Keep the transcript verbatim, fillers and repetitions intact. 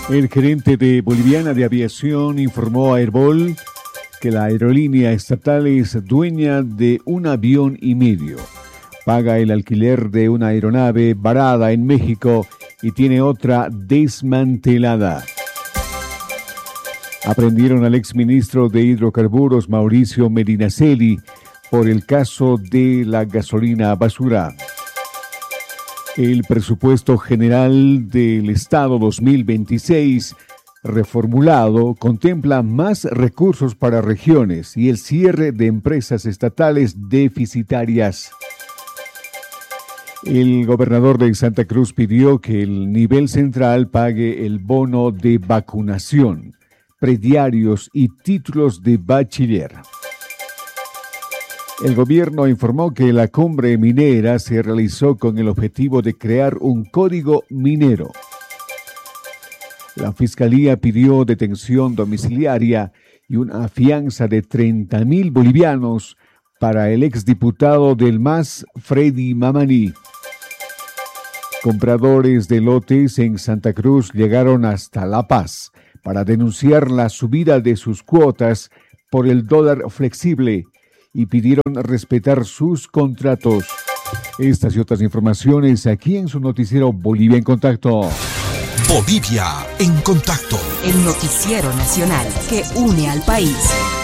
El gerente de Boliviana de Aviación informó a Airbol que la aerolínea estatal es dueña de un avión y medio. Paga el alquiler de una aeronave varada en México y tiene otra desmantelada. Aprendieron al exministro de Hidrocarburos Mauricio Medinaceli por el caso de la gasolina basura. El presupuesto general del Estado dos mil veintiséis, reformulado, contempla más recursos para regiones y el cierre de empresas estatales deficitarias. El gobernador de Santa Cruz pidió que el nivel central pague el bono de vacunación, prediarios y títulos de bachiller. El gobierno informó que la cumbre minera se realizó con el objetivo de crear un código minero. La Fiscalía pidió detención domiciliaria y una fianza de treinta mil bolivianos para el exdiputado del M A S, Freddy Mamani. Compradores de lotes en Santa Cruz llegaron hasta La Paz para denunciar la subida de sus cuotas por el dólar flexible y pidieron respetar sus contratos. Estas y otras informaciones aquí en su noticiero Bolivia en Contacto. Bolivia en Contacto. El noticiero nacional que une al país.